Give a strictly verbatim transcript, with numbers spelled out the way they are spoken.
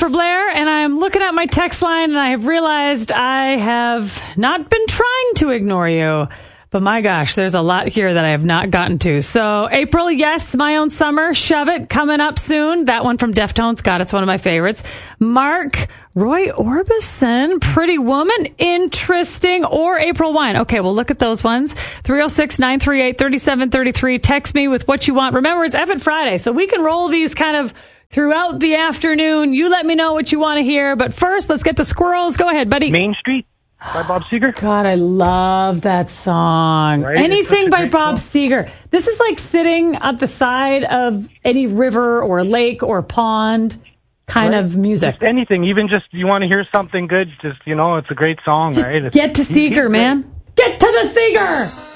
Jennifer Blair, and I'm looking at my text line, and I have realized I have not been trying to ignore you. But my gosh, there's a lot here that I have not gotten to. So April, yes, My Own Summer, Shove It, coming up soon. That one from Deftones. God, it's one of my favorites. Mark, Roy Orbison, Pretty Woman, interesting, or April Wine. Okay, well, look at those ones. three oh six, nine three eight, three seven three three. Text me with what you want. Remember, it's F It Friday, so we can roll these kind of throughout the afternoon. You let me know what you want to hear. But first, let's get to squirrels. Go ahead, buddy. Main Street by Bob Seger. God, I love that song. Right? Anything by Bob song. Seger. This is like sitting at the side of any river or lake or pond kind Right. of music. Just anything, even just you want to hear something good, just, you know, it's a great song, right? It's, Get to Seeger, man. Get to the Seeger!